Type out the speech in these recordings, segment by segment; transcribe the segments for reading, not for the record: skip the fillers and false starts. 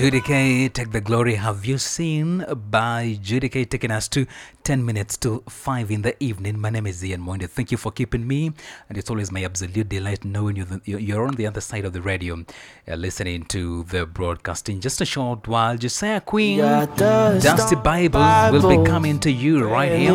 Judy K, Take the Glory. Have you seen by Judy K taking us to 10 minutes to 5 in the evening? My name is Ian Moinde. Thank you for keeping me. And it's always my absolute delight knowing you're on the other side of the radio listening to the broadcast. In just a short while, Josiah Queen, Dusty Bibles will be coming to you right here.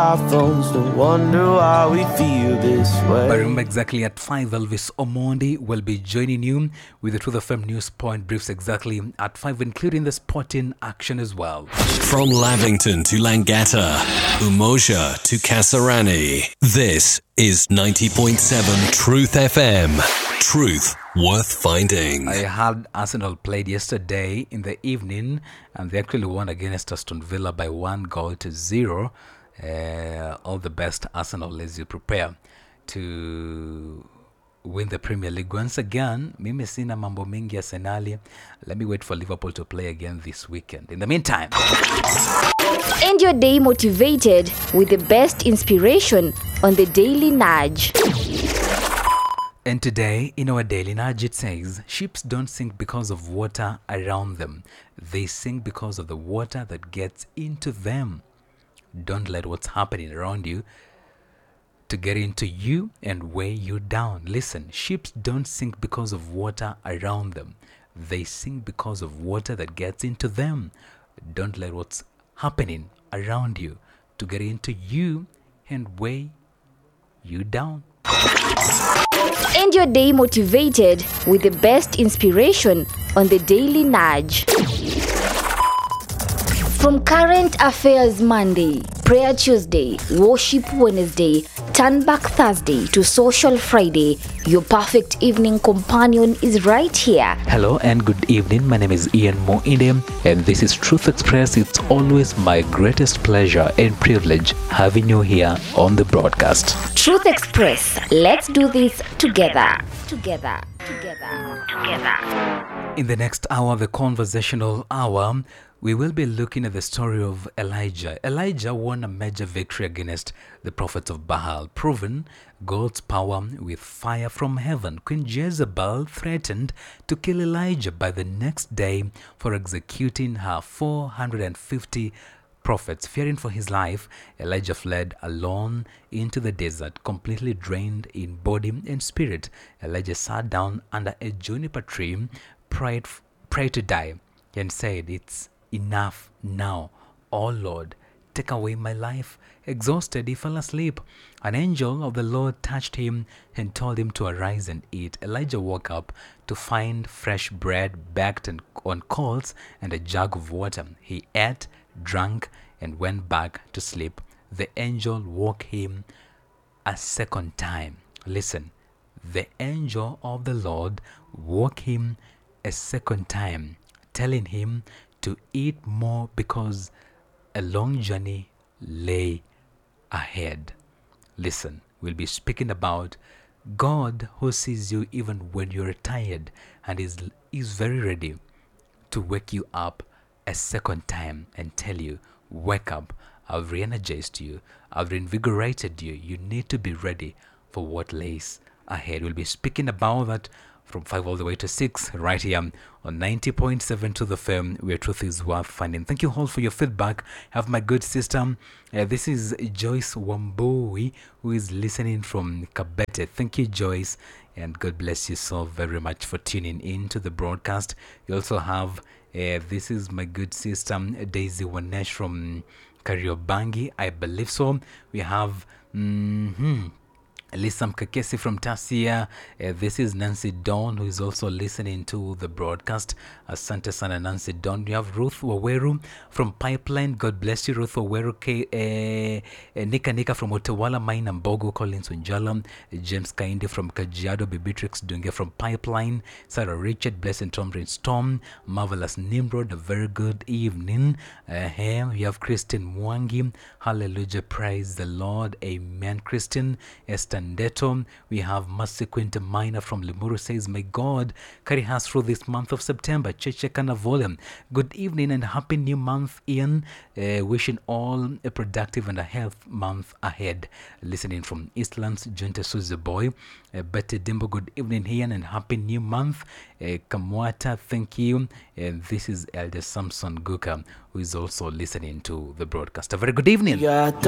But remember, exactly at 5, Elvis Omondi will be joining you with the Truth FM News Point briefs exactly at 5, including the sporting action as well. From Lavington to Langata, Umoja to Kasarani, this is 90.7 Truth FM. Truth worth finding. I had Arsenal played yesterday in the evening, and they actually won against Aston Villa by 1-0. All the best, Arsenal, as you prepare to win the Premier League once again. Mimi sina mambo mengi ya Arsenali. Let me wait for Liverpool to play again this weekend. In the meantime, end your day motivated with the best inspiration on the Daily Nudge. And today, in our Daily Nudge, it says, ships don't sink because of water around them. They sink because of the water that gets into them. Don't let what's happening around you to get into you and weigh you down. Listen, ships don't sink because of water around them. They sink because of water that gets into them. Don't let what's happening around you to get into you and weigh you down. End your day motivated with the best inspiration on the Daily Nudge. From Current Affairs Monday, Prayer Tuesday, Worship Wednesday, Turn Back Thursday to Social Friday, your perfect evening companion is right here. Hello and good evening. My name is Ian Moinde and this is Truth Express. It's always my greatest pleasure and privilege having you here on the broadcast. Truth Express. Let's do this together. In the next hour, the conversational hour, we will be looking at the story of Elijah. Elijah won a major victory against the prophets of Baal, proving God's power with fire from heaven. Queen Jezebel threatened to kill Elijah by the next day for executing her 450 prophets. Fearing for his life, Elijah fled alone into the desert, completely drained in body and spirit. Elijah sat down under a juniper tree, prayed to die, and said, "It's enough now. Oh Lord, take away my life." Exhausted, he fell asleep. An angel of the Lord touched him and told him to arise and eat. Elijah woke up to find fresh bread baked on coals and a jug of water. He ate, drank, and went back to sleep. The angel woke him a second time. Listen, the angel of the Lord woke him a second time, telling him to eat more because a long journey lay ahead. Listen, we'll be speaking about God who sees you even when you're tired and is very ready to wake you up a second time and tell you, wake up, I've re-energized you, I've reinvigorated you. You need to be ready for what lays ahead. We'll be speaking about that from 5 all the way to 6 right here on 90.7 to the firm where truth is worth finding. Thank you all for your feedback. Have my good sister. This is Joyce Wambui who is listening from Kabete. Thank you, Joyce, and God bless you so very much for tuning in to the broadcast. You also have this is my good sister Daisy Wanesh from Kariobangi, I believe so. We have Lisa Mkakesi from Tasia. This is Nancy Dawn, who is also listening to the broadcast. Asante sana, Nancy Dawn. You have Ruth Waweru from Pipeline. God bless you, Ruth Waweru. Nika from Otawala, Maina Mbogo, Collins Unjala, James Kaindi from Kajiado, Bibitrix Dunge from Pipeline, Sarah Richard, Blessing Tomrin Storm, Marvelous Nimrod, a very good evening. Here you have Christine Mwangi. Hallelujah, praise the Lord. Amen. Christine, Esther Ndeto. We have Mercy Quinta Minor from Limuru says, may God carry us through this month of September. Cheche Kanavolim. Good evening and happy new month, Ian. Wishing all a productive and a health month ahead. Listening from Eastlands, Junta Suzy Boy. Betty Dimbo, good evening, Ian, and happy new month. Kamwata, thank you. This is Elder Samson Guka, who is also listening to the broadcast. A very good evening.